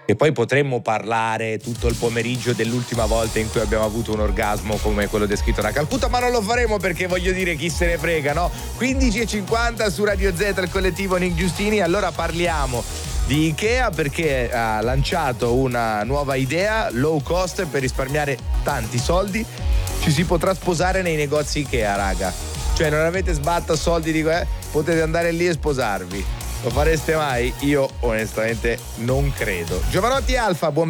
E poi potremmo parlare tutto il pomeriggio dell'ultima volta in cui abbiamo avuto un orgasmo come quello descritto da Calcutta, ma non lo faremo perché voglio dire, chi se ne frega, no? 15:50 su Radio Z, il collettivo Nick Giustini. Allora parliamo di Ikea perché ha lanciato una nuova idea low cost per risparmiare tanti soldi. Ci si potrà sposare nei negozi Ikea, raga. Cioè non avete sbatta soldi potete andare lì e sposarvi. Lo fareste mai? Io onestamente non credo. Giovanotti Alfa, buon